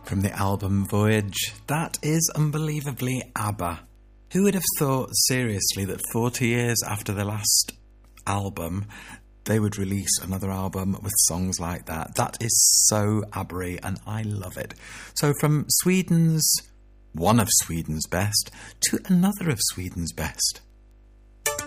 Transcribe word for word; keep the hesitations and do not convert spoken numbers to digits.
from the album Voyage. That is unbelievably ABBA. Who would have thought seriously that forty years after the last album they would release another album with songs like that? That is so ABBA-y and I love it. So from Sweden's, one of Sweden's best, to another of Sweden's best.